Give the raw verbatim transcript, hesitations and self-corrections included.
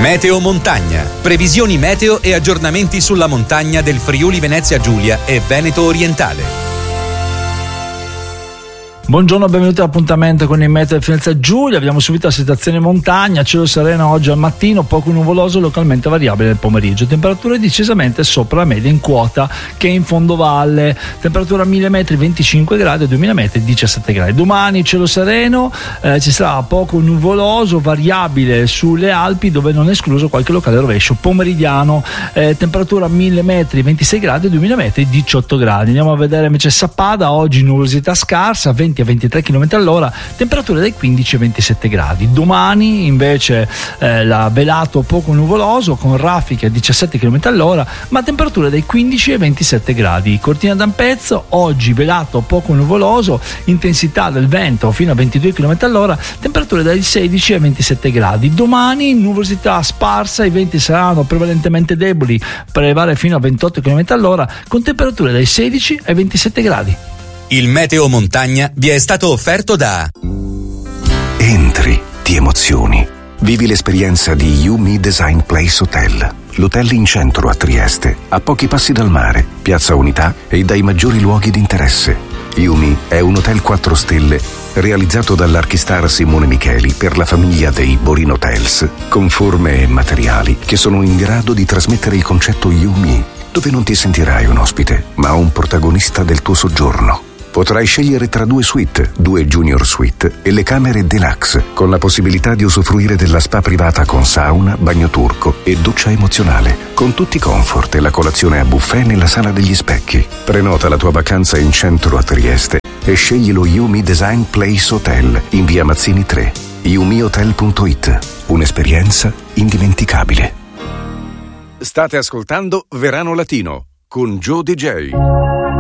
Meteo Montagna. Previsioni meteo e aggiornamenti sulla montagna del Friuli Venezia Giulia e Veneto Orientale. Buongiorno, benvenuti all'appuntamento con il meteo di Venezia Giulia. Abbiamo subito la situazione in montagna, cielo sereno oggi al mattino, poco nuvoloso, localmente variabile nel pomeriggio. Temperature decisamente sopra la media in quota che è in fondovalle. Temperatura a mille metri venticinque gradi, a duemila metri diciassette gradi. Domani cielo sereno, eh, ci sarà poco nuvoloso, variabile sulle Alpi dove non è escluso qualche locale rovescio. Pomeridiano, eh, temperatura a mille metri ventisei gradi, a duemila metri diciotto gradi. Andiamo a vedere invece Sappada, oggi nuvolosità scarsa, venti a ventitré chilometri all'ora, temperature dai quindici ai ventisette gradi. Domani invece eh, la velato poco nuvoloso con raffiche a diciassette chilometri all'ora, ma temperature dai quindici ai ventisette gradi. Cortina d'Ampezzo, oggi velato poco nuvoloso, intensità del vento fino a ventidue chilometri all'ora, temperature dai sedici ai ventisette gradi. Domani nuvolosità sparsa, i venti saranno prevalentemente deboli, prelevare fino a ventotto chilometri all'ora, con temperature dai sedici ai ventisette gradi. Il Meteo Montagna vi è stato offerto da Entri, ti emozioni. Vivi l'esperienza di Yumi Design Place Hotel, l'hotel in centro a Trieste, a pochi passi dal mare, Piazza Unità e dai maggiori luoghi di interesse. Yumi è un hotel quattro stelle realizzato dall'archistar Simone Micheli per la famiglia dei Borin Hotels, con forme e materiali che sono in grado di trasmettere il concetto Yumi, dove non ti sentirai un ospite, ma un protagonista del tuo soggiorno. Potrai scegliere tra due suite, due junior suite e le camere deluxe, con la possibilità di usufruire della spa privata con sauna, bagno turco e doccia emozionale, con tutti i comfort e la colazione a buffet nella sala degli specchi. Prenota la tua vacanza in centro a Trieste e scegli lo Yumi Design Place Hotel in via Mazzini tre. yumi hotel punto it. Un'esperienza indimenticabile. State ascoltando Verano Latino con Joe D J.